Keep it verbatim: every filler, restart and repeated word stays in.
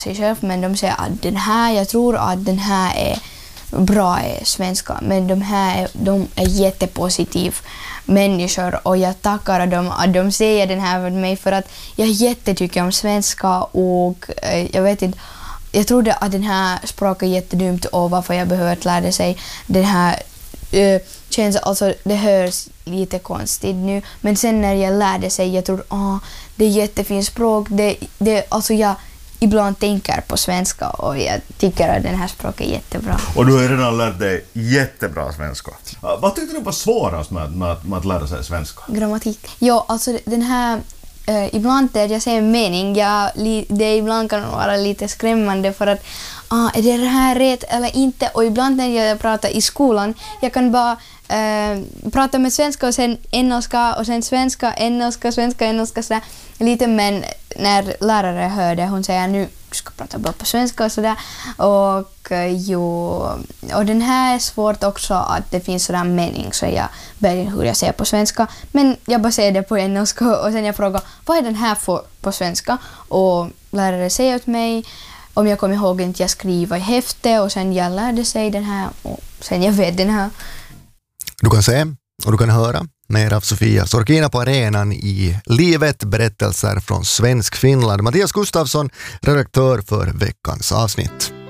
sig själv, men de säger att den här, jag tror att den här är bra är svenska, men de här de är jättepositiv människor och jag tackar dem att de säger den här med mig för att jag jättetycker om svenska och eh, jag vet inte, jag trodde att den här språket är jättedumt och varför jag behöver lära sig den här eh, känns, alltså det hörs lite konstigt nu, men sen när jag lärde sig jag tror ah, det är jättefint språk, det, det, alltså jag ibland tänker på svenska och jag tycker att den här språket är jättebra. Och du har redan lärt dig jättebra svenska. Vad tyckte du var svårast med, med, med att lära sig svenska? Grammatik. Ja, alltså den här eh, ibland när jag säger en mening, jag, det ibland kan vara lite skrämmande för att ah, är det här rätt eller inte? Och ibland när jag pratar i skolan, jag kan bara eh, prata med svenska och sen engelska och sen svenska, engelska, svenska, engelska sådär lite, men när lärare hörde, hon säger nu ska prata bara på svenska och sådär. Och jo, och den här är svårt också att det finns sådär mening, så jag väljer hur jag säger på svenska, men jag bara säger det på engelska och sen jag frågar vad är den här för på svenska, och lärare säger åt mig om jag kommer ihåg att jag skriver i häfte och sen jag lärde sig den här och sen jag vet den här. Du kan se och du kan höra mer av Sofia Sorkina på arenan i Livet, berättelser från svensk Finland. Mattias Gustafsson, redaktör för veckans avsnitt.